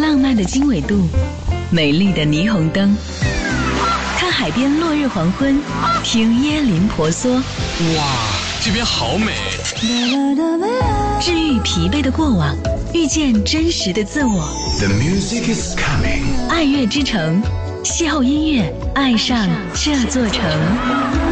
浪漫的经纬度，美丽的霓虹灯，看海边落日黄昏，听椰林婆娑。 哇，这边好美！ 治愈疲惫的过往，遇见真实的自我。 The music is coming。 爱乐之城，邂逅音乐，爱上这座城。